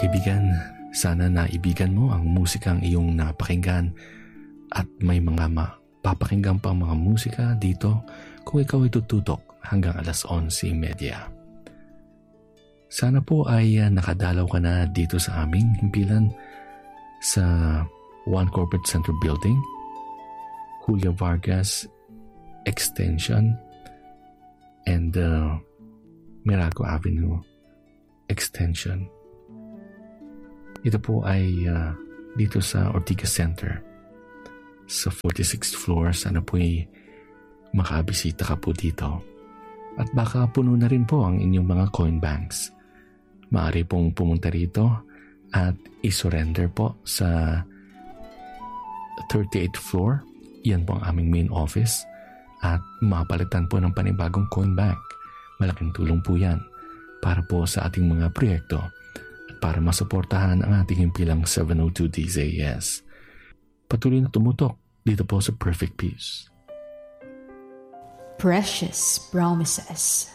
Kaibigan, sana naibigan mo ang musikang iyong napakinggan at may mga mapapakinggan pang mga musika dito kung ikaw ay tututok hanggang 11:30. Sana po ay nakadalaw ka na dito sa aming himpilan sa One Corporate Center Building, Julio Vargas Extension, and Mirago Avenue Extension. Ito po ay dito sa Ortigas Center sa 46th floor. Sana po ay makabisita ka po dito. At baka puno na rin po ang inyong mga coin banks. Maaari pong pumunta rito at isurrender po sa 38th floor. Yan po ang aming main office. At mapalitan po ng panibagong coin bank. Malaking tulong po yan para po sa ating mga proyekto at para masuportahan ang ating himpilang 702 DZAS. Patuloy na tumutok dito po sa Perfect Peace. Precious Promises.